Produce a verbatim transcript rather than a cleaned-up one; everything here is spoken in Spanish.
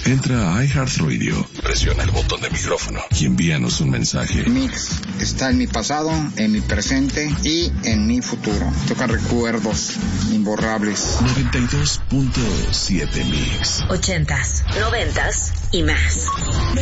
Entra a iHeartRadio, presiona el botón de micrófono y envíanos un mensaje. Mix está en mi pasado, en mi presente y en mi futuro. Toca recuerdos imborrables. noventa y dos punto siete Mix. Ochentas, noventas y más.